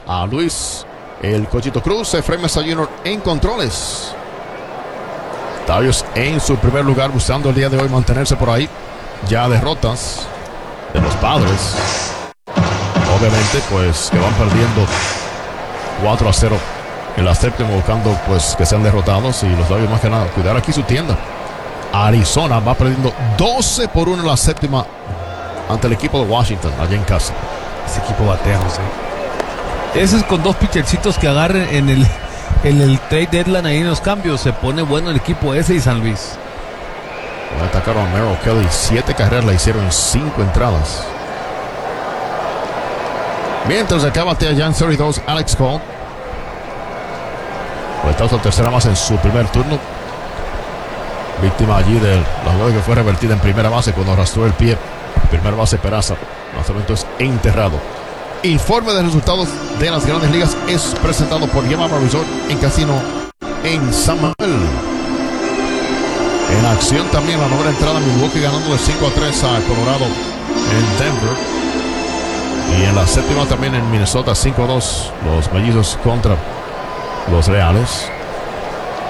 a Luis el Cochito Cruz, Efraín Mesa Jr. en controles. Tavios en su primer lugar, buscando el día de hoy mantenerse por ahí. Ya derrotas de los Padres. Obviamente, pues que van perdiendo 4-0 en la séptima, buscando pues que sean derrotados. Y los Tavios más que nada, cuidar aquí su tienda. Arizona va perdiendo 12-1 en la séptima ante el equipo de Washington, allá en casa. Ese equipo batea, José. Ese es con dos pitchercitos que agarren en el trade deadline ahí en los cambios. Se pone bueno el equipo ese y San Luis. Atacaron a Merrill Kelly. 7 carreras la hicieron en 5 entradas. Mientras acá batea ya en 32 Alex Cole. Conectados a tercera base en su primer turno. Víctima allí de la jugada que fue revertida en primera base cuando arrastró el pie. Primera base Peraza. Lanzamiento es enterrado. Informe de resultados de las Grandes Ligas es presentado por Yamaha Resort en Casino en San Manuel. En acción también la novena entrada, Milwaukee ganando de 5-3 a Colorado en Denver. Y en la séptima también en Minnesota 5-2 los Mellizos contra los Reales.